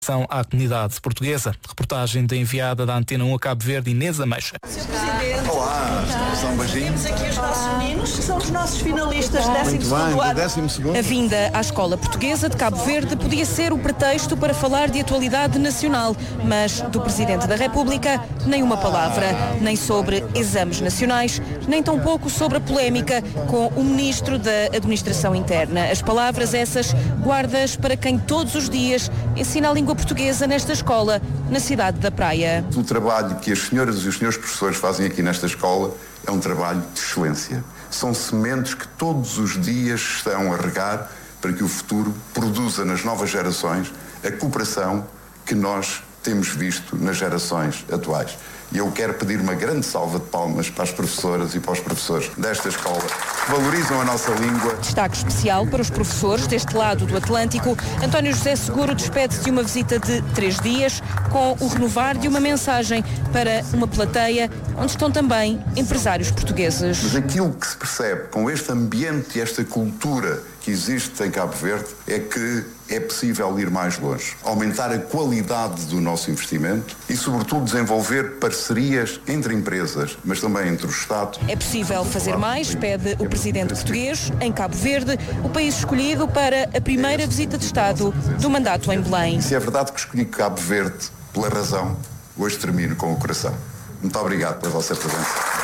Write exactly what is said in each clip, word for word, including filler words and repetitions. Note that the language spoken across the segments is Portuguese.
São à comunidade portuguesa. Reportagem da enviada da Antena um a Cabo Verde, Inês Ameixa. senhor Presidente. Olá, só um beijinho. Temos aqui os nossos meninos, que são os nossos finalistas de décimo segundo ano. décimo segundo. A vinda à Escola Portuguesa de Cabo Verde podia ser o pretexto para falar de atualidade nacional, mas do Presidente da República nem uma palavra, nem sobre exames nacionais, nem tampouco sobre a polémica com o Ministro da Administração Interna. As palavras essas guardas para quem todos os dias ensina a língua portuguesa nesta escola, na cidade da Praia. O trabalho que as senhoras e os senhores professores fazem aqui nesta escola é um trabalho de excelência. São sementes que todos os dias estão a regar para que o futuro produza nas novas gerações a cooperação que nós temos visto nas gerações atuais. E eu quero pedir uma grande salva de palmas para as professoras e para os professores desta escola que valorizam a nossa língua. Destaque especial para os professores deste lado do Atlântico. António José Seguro despede-se de uma visita de três dias com o renovar de uma mensagem para uma plateia onde estão também empresários portugueses. Mas aquilo que se percebe com este ambiente e esta cultura que existe em Cabo Verde é que é possível ir mais longe, aumentar a qualidade do nosso investimento e, sobretudo, desenvolver parcerias entre empresas, mas também entre o Estado. É possível fazer mais, pede o Presidente português, em Cabo Verde, o país escolhido para a primeira visita de Estado do mandato em Belém. Se é verdade que escolhi Cabo Verde pela razão, hoje termino com o coração. Muito obrigado pela vossa presença.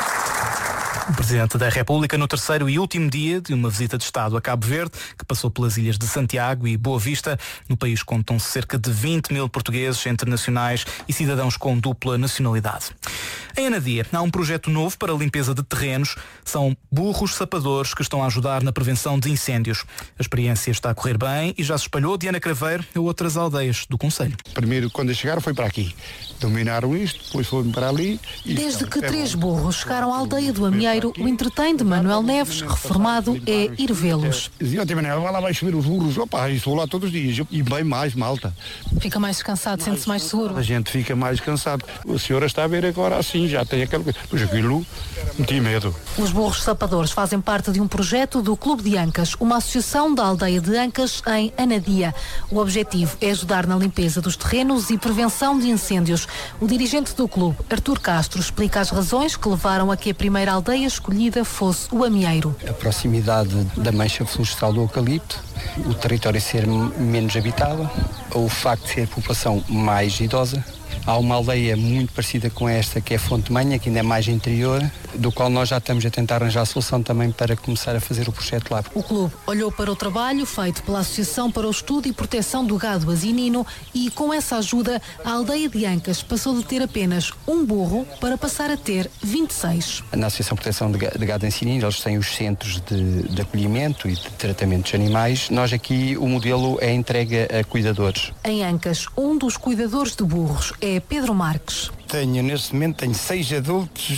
O Presidente da República no terceiro e último dia de uma visita de Estado a Cabo Verde, que passou pelas ilhas de Santiago e Boa Vista. No país contam-se cerca de vinte mil portugueses, entre nacionais e cidadãos com dupla nacionalidade. Em Anadia há um projeto novo para a limpeza de terrenos. São burros sapadores que estão a ajudar na prevenção de incêndios. A experiência está a correr bem e já se espalhou de Ana Craveiro a outras aldeias do concelho. Primeiro, quando chegaram, foi para aqui. Dominaram isto, depois foram para ali. E Desde que três burros chegaram à aldeia do Amieiro, o entretém de Manuel Neves, reformado, é ir vê-los. Diziam, vai lá, vai chover os burros. Opa, estou lá todos os dias. E bem mais, malta. Fica mais descansado, sente-se mais seguro. A gente fica mais cansado. A senhora está a ver agora assim, já tem aquela coisa. Pois aquilo, não tinha medo. Os burros sapadores fazem parte de um projeto do Clube de Ancas, uma associação da aldeia de Ancas, em Anadia. O objetivo é ajudar na limpeza dos terrenos e prevenção de incêndios. O dirigente do clube, Artur Castro, explica as razões que levaram a que a primeira aldeia escolhida fosse o Amieiro. A proximidade da mancha florestal do eucalipto, o território ser menos habitável, o facto de ser a população mais idosa. Há uma aldeia muito parecida com esta, que é Fonte Manha, que ainda é mais interior, do qual nós já estamos a tentar arranjar a solução também para começar a fazer o projeto lá. O clube olhou para o trabalho feito pela Associação para o Estudo e Proteção do Gado Asinino e, com essa ajuda, a aldeia de Ancas passou de ter apenas um burro para passar a ter vinte e seis. Na Associação de Proteção de Gado Asinino, eles têm os centros de, de acolhimento e de tratamento de animais. Nós aqui, o modelo é entregue a cuidadores. Em Ancas, um dos cuidadores de burros é Pedro Marques. Tenho, neste momento, tenho seis adultos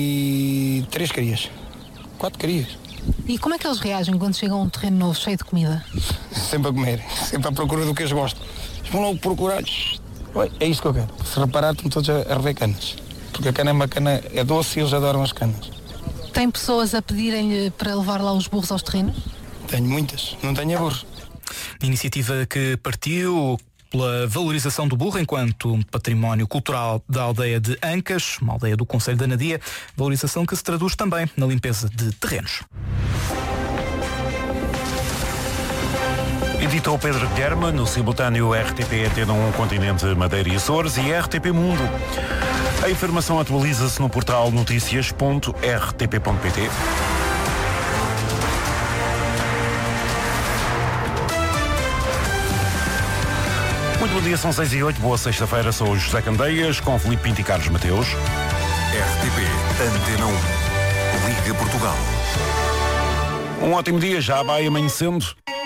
e três crias. Quatro crias. E como é que eles reagem quando chegam a um terreno novo, cheio de comida? Sempre a comer, sempre à procura do que eles gostam. Eles vão logo procurar. É isto que eu quero. Se reparar, estão todos a rever canas. Porque a cana é uma cana, é doce e eles adoram as canas. Tem pessoas a pedirem-lhe para levar lá os burros aos terrenos? Tenho muitas, não tenho burros. Iniciativa que partiu pela valorização do burro enquanto património cultural da aldeia de Ancas, uma aldeia do concelho de Anadia, valorização que se traduz também na limpeza de terrenos. Editou Pedro Guilherme, no simultâneo R T P Antena um Continente Madeira e Açores e R T P Mundo. A informação atualiza-se no portal notícias ponto r t p ponto p t. Muito bom dia, são seis e oito, boa sexta-feira, sou o José Candeias, com Filipe Pinto e Carlos Mateus. R T P Antena um, Liga Portugal. Um ótimo dia, já vai amanhecendo.